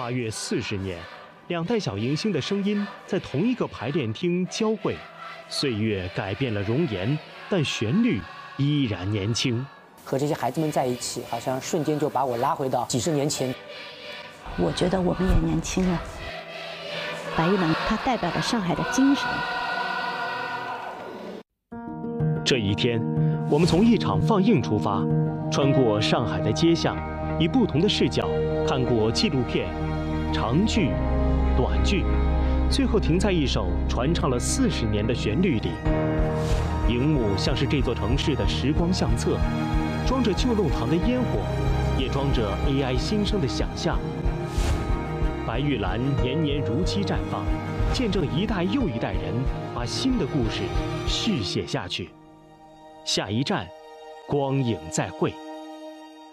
跨越40年，两代小迎星的声音在同一个排练厅交汇。岁月改变了容颜，但旋律依然年轻。 和这些孩子们在一起，好像瞬间就把我拉回到几十年前。 我觉得我们也年轻了。白玉兰，它代表了上海的精神。 这一天，我们从一场放映出发，穿过上海的街巷，以不同的视角看过纪录片、长剧、短剧，最后停在一首传唱了40年的旋律里。荧幕像是这座城市的时光相册，装着旧弄堂的烟火，也装着 AI 新生的想象。白玉兰年年如期绽放，见证一代又一代人把新的故事续写下去。下一站，光影再会。